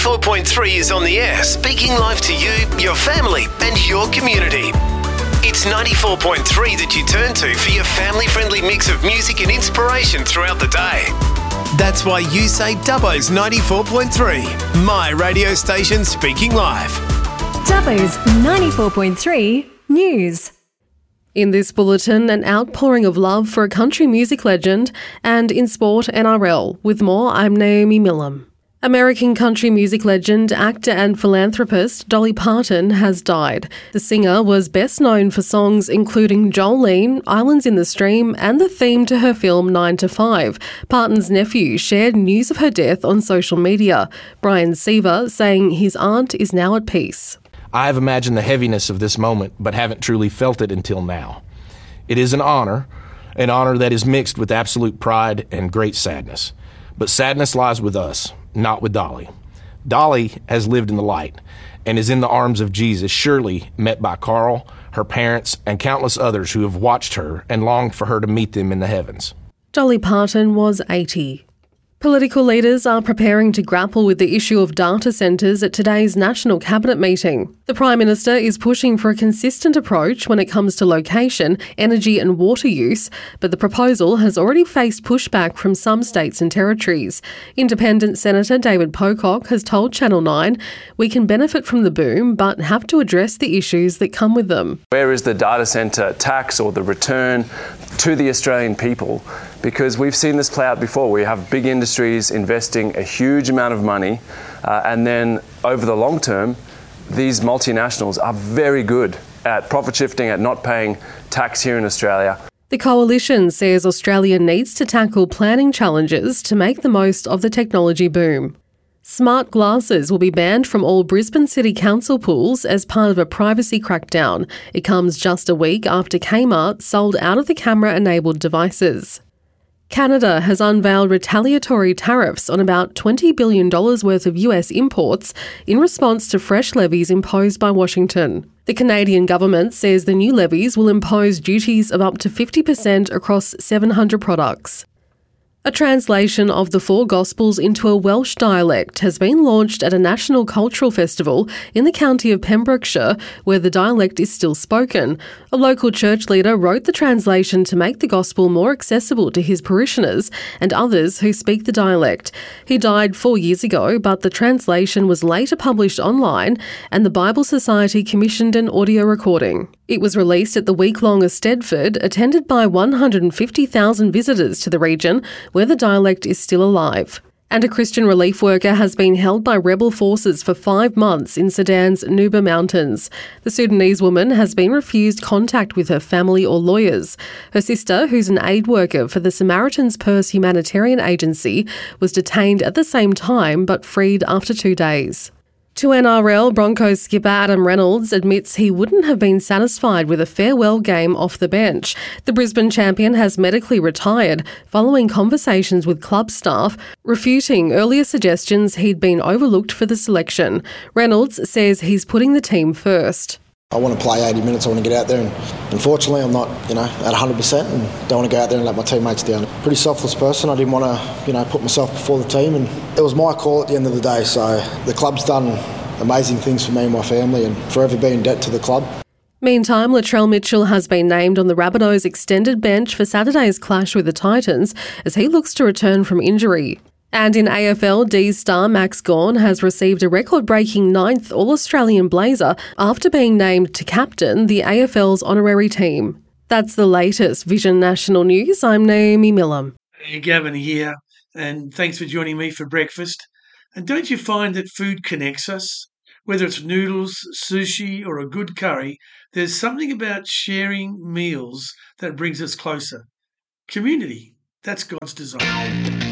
4.3 is on the air, speaking live to you, your family and your community. It's 94.3 that you turn to for your family-friendly mix of music and inspiration throughout the day. That's why you say Dubbo's 94.3, my radio station speaking live. Dubbo's 94.3 News. In this bulletin, an outpouring of love for a country music legend, and in sport, NRL. With more, I'm Naomi Millam. American country music legend, actor and philanthropist Dolly Parton has died. The singer was best known for songs including Jolene, Islands in the Stream and the theme to her film 9 to 5. Parton's nephew shared news of her death on social media. Brian Seaver saying his aunt is now at peace. I have imagined the heaviness of this moment, but haven't truly felt it until now. It is an honor that is mixed with absolute pride and great sadness. But sadness lies with us, not with Dolly. Dolly has lived in the light and is in the arms of Jesus, surely met by Carl, her parents, and countless others who have watched her and longed for her to meet them in the heavens. Dolly Parton was 80. Political leaders are preparing to grapple with the issue of data centres at today's National Cabinet meeting. The Prime Minister is pushing for a consistent approach when it comes to location, energy and water use, but the proposal has already faced pushback from some states and territories. Independent Senator David Pocock has told Channel 9, "We can benefit from the boom, but have to address the issues that come with them." Where is the data centre tax or the return to the Australian people? Because we've seen this play out before. We have big industries investing a huge amount of money, and then over the long term, these multinationals are very good at profit shifting, at not paying tax here in Australia. The coalition says Australia needs to tackle planning challenges to make the most of the technology boom. Smart glasses will be banned from all Brisbane City Council pools as part of a privacy crackdown. It comes just a week after Kmart sold out of the camera-enabled devices. Canada has unveiled retaliatory tariffs on about $20 billion worth of US imports in response to fresh levies imposed by Washington. The Canadian government says the new levies will impose duties of up to 50% across 700 products. A translation of the Four Gospels into a Welsh dialect has been launched at a national cultural festival in the county of Pembrokeshire, where the dialect is still spoken. A local church leader wrote the translation to make the gospel more accessible to his parishioners and others who speak the dialect. He died 4 years ago, but the translation was later published online and the Bible Society commissioned an audio recording. It was released at the week-long Eisteddfod, attended by 150,000 visitors to the region, where the dialect is still alive. And a Christian relief worker has been held by rebel forces for 5 months in Sudan's Nuba Mountains. The Sudanese woman has been refused contact with her family or lawyers. Her sister, who's an aid worker for the Samaritan's Purse humanitarian agency, was detained at the same time but freed after 2 days. To NRL, Broncos skipper Adam Reynolds admits he wouldn't have been satisfied with a farewell game off the bench. The Brisbane champion has medically retired following conversations with club staff, refuting earlier suggestions he'd been overlooked for the selection. Reynolds says he's putting the team first. I want to play 80 minutes, I want to get out there, and unfortunately I'm not, at 100% and don't want to go out there and let my teammates down. Pretty selfless person, I didn't want to, put myself before the team, and it was my call at the end of the day, so the club's done amazing things for me and my family and forever be in debt to the club. Meantime, Latrell Mitchell has been named on the Rabbitohs extended bench for Saturday's clash with the Titans as he looks to return from injury. And in AFL, D's star Max Gawn has received a record-breaking 9th All-Australian Blazer after being named to captain the AFL's honorary team. That's the latest Vision National News. I'm Naomi Millam. Hey, Gavin here, and thanks for joining me for breakfast. And don't you find that food connects us? Whether it's noodles, sushi, or a good curry, there's something about sharing meals that brings us closer. Community, that's God's design.